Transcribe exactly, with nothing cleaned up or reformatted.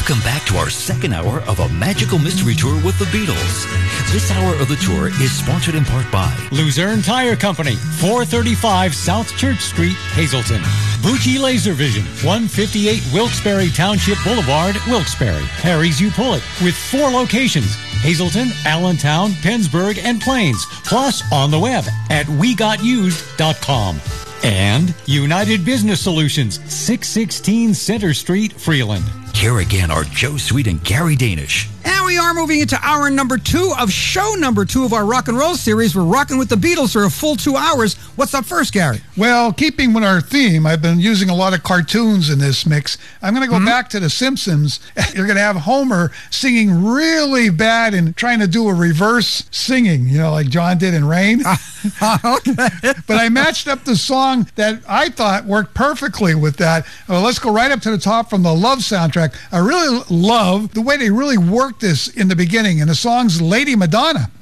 Welcome back to our second hour of a magical mystery tour with the Beatles. This hour of the tour is sponsored in part by Luzerne Tire Company, four thirty-five South Church Street, Hazleton. Bucci Laser Vision, one fifty-eight Wilkes-Barre Township Boulevard, Wilkes-Barre. Harry's You Pull It, with four locations: Hazleton, Allentown, Pennsburg, and Plains. Plus on the web at we got used dot com. And United Business Solutions, six sixteen Center Street, Freeland. Here again are Joe Sweet and Gary Danish. And we are moving into hour number two of show number two of our rock and roll series. We're rocking with the Beatles for a full two hours. What's up first, Gary? Well, keeping with our theme, I've been using a lot of cartoons in this mix. I'm going to go mm-hmm. back to The Simpsons. You're going to have Homer singing really bad and trying to do a reverse singing, you know, like John did in Rain. Okay. But I matched up the song that I thought worked perfectly with that. Well, let's go right up to the top from the Love soundtrack. I really love the way they really worked this in the beginning, and the song's Lady Madonna.